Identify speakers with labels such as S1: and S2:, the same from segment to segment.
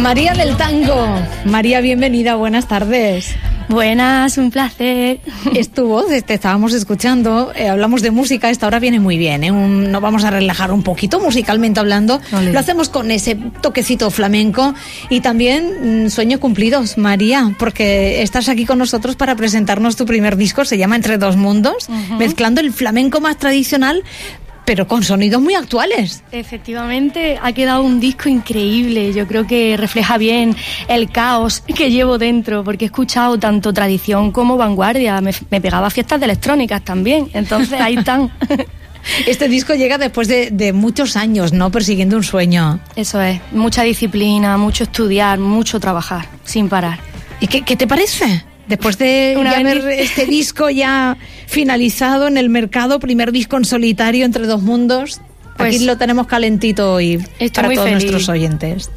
S1: María del Tango. María, bienvenida, buenas tardes.
S2: Buenas, un placer.
S1: Es tu voz, te estábamos escuchando, hablamos de música, esta hora viene muy bien, nos vamos a relajar un poquito musicalmente hablando. Olé. Lo hacemos con ese toquecito flamenco y también sueños cumplidos, María, porque estás aquí con nosotros para presentarnos tu primer disco, se llama Entre dos mundos, mezclando el flamenco más tradicional, pero con sonidos muy actuales.
S2: Efectivamente, ha quedado un disco increíble. Yo creo que refleja bien el caos que llevo dentro, porque he escuchado tanto tradición como vanguardia. Me pegaba a fiestas de electrónicas también, entonces ahí están.
S1: Este disco llega después de muchos años, ¿no? Persiguiendo un sueño.
S2: Eso es, mucha disciplina, mucho estudiar, mucho trabajar, sin parar.
S1: ¿Y qué te parece? Después de ver este disco ya finalizado en el mercado, primer disco en solitario, Entre dos mundos, pues aquí lo tenemos calentito hoy para todos nuestros oyentes.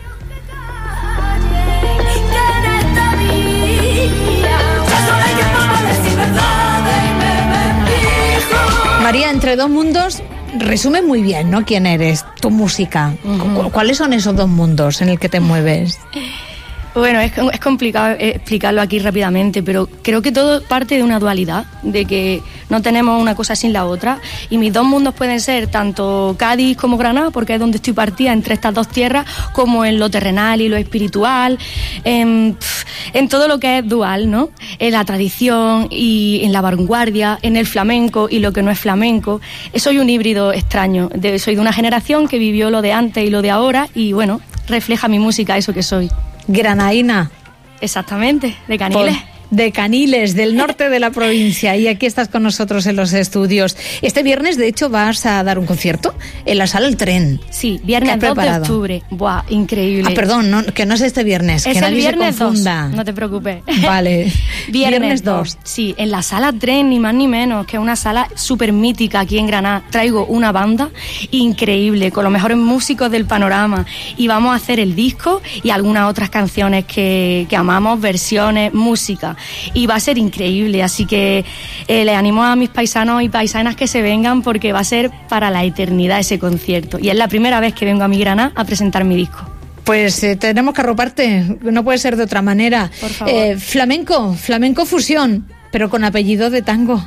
S1: María, Entre dos mundos resume muy bien, ¿no? ¿Quién eres? Tu música. ¿Cuáles son esos dos mundos en el que te mueves?
S2: Bueno, es complicado explicarlo aquí rápidamente, pero creo que todo parte de una dualidad, de que no tenemos una cosa sin la otra, y mis dos mundos pueden ser tanto Cádiz como Granada, porque es donde estoy partida entre estas dos tierras, como en lo terrenal y lo espiritual, en todo lo que es dual, ¿no? En la tradición y en la vanguardia, en el flamenco y lo que no es flamenco. Soy un híbrido extraño, soy de una generación que vivió lo de antes y lo de ahora, y bueno, refleja mi música eso que soy.
S1: Granaína.
S2: Exactamente, de Caniles.
S1: De Caniles, del norte de la provincia, y aquí estás con nosotros en los estudios. Este viernes, de hecho, vas a dar un concierto en la Sala El Tren.
S2: Sí, viernes 2 de octubre. Buah, increíble.
S1: Perdón, que no es este viernes,
S2: es
S1: que nadie
S2: viernes
S1: se confunda.
S2: 2, no te preocupes.
S1: Vale,
S2: viernes 2. Sí, en la Sala Tren, ni más ni menos, que es una sala súper mítica aquí en Granada. Traigo una banda increíble, con los mejores músicos del panorama, y vamos a hacer el disco y algunas otras canciones que amamos, versiones, música. Y va a ser increíble, así que les animo a mis paisanos y paisanas que se vengan, porque va a ser para la eternidad ese concierto, y es la primera vez que vengo a mi Granada a presentar mi disco.
S1: Pues tenemos que arroparte, no puede ser de otra manera.
S2: Por favor.
S1: Flamenco fusión, pero con apellido de tango.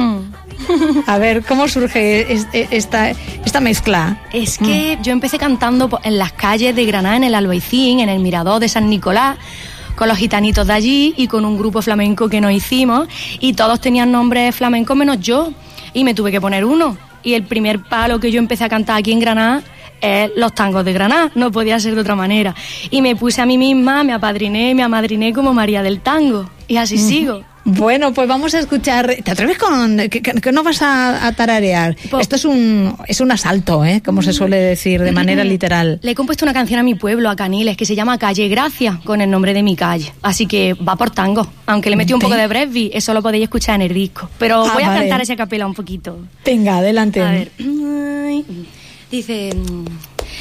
S1: A ver, ¿cómo surge esta mezcla?
S2: Es que yo empecé cantando en las calles de Granada, en el Albaicín, en el Mirador de San Nicolás, con los gitanitos de allí y con un grupo flamenco que nos hicimos, y todos tenían nombres flamencos menos yo, y me tuve que poner uno, y el primer palo que yo empecé a cantar aquí en Granada es los tangos de Granada, no podía ser de otra manera, y me puse a mí misma, me amadriné como María del Tango, y así sigo.
S1: Bueno, pues vamos a escuchar. ¿Te atreves que no vas a tararear? Esto es un asalto, como se suele decir de manera literal.
S2: Le he compuesto una canción a mi pueblo, a Caniles, que se llama Calle Gracia, con el nombre de mi calle. Así que va por tango. Aunque le metí un poco de Bresby, eso lo podéis escuchar en el disco. Pero voy a cantar ese capela un poquito.
S1: Venga, adelante.
S2: A ver. Dice...